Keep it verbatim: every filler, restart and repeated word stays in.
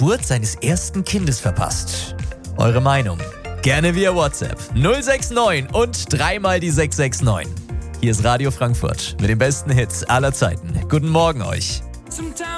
Geburt seines ersten Kindes verpasst? Eure Meinung? Gerne via WhatsApp null sechs neun und dreimal die sechs sechs neun. Hier ist Radio Frankfurt mit den besten Hits aller Zeiten. Guten Morgen euch.